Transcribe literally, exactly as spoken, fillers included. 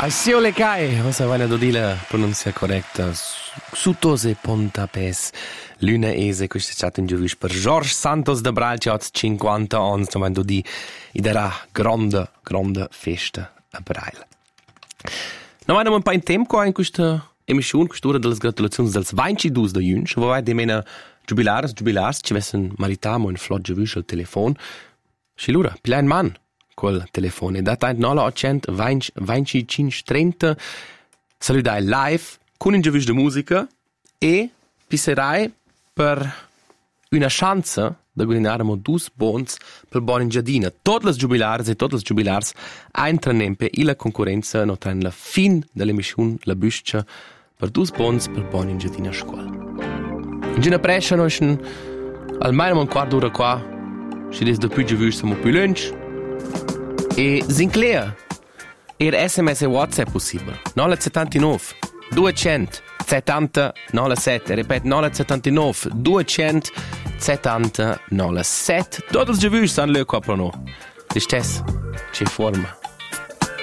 Assio le cae, osa vana do di la pronuncia correcta. Sutose pontapes. Luna ese, questo è stato in giuvis per George Santos de Bral, che ha cinquanta anni, no do di, ed era grande, grande festa a Brail. No, abbiamo un po' in tempo in questa emissione, quest'ora delle gratulazioni del ventidue di giugno, wo vai di mena jubilars, jubilars, ci vessen maritamo in flot giuvis al telefono. Și lura, pila in man col telefono. E data in nola ottocento venticinque trenta saludai live con un giuvis de musica e pisserai per una chance da guadagnare due bons per buon in giardina. Tutte le jubilars e tutte le jubilars entrano per la concorrenza nota la fin dell'emissione la buscia per due bons per buon in giardina a scuola. In gina prescia noi almeno un quarto d'ora qua. Și des de più giuvis siamo più lunch. E Sinclair, er S M S e WhatsApp possibile. nove settantanove duecento settanta novantasette. Repet, nove settantanove duecento settanta novantasette. Todos os giuvis stanno lì qua per noi. Di stes, c'è forma.